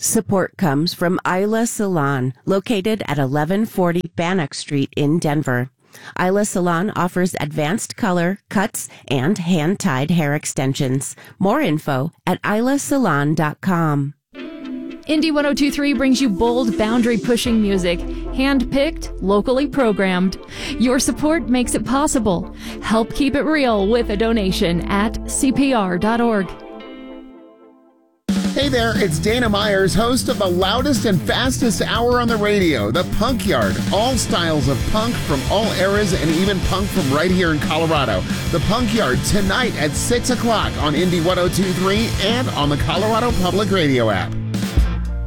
Support comes from Isla Salon, located at 1140 Bannock Street in Denver. Isla Salon offers advanced color, cuts, and hand-tied hair extensions. More info at islasalon.com. Indie 1023 brings you bold, boundary-pushing music, hand-picked, locally programmed. Your support makes it possible. Help keep it real with a donation at cpr.org. Hey there, it's Dana Myers, host of the loudest and fastest hour on the radio, The Punk Yard. All styles of punk from all eras and even punk from right here in Colorado. The Punk Yard tonight at 6 o'clock on Indie 1023 and on the Colorado Public Radio app.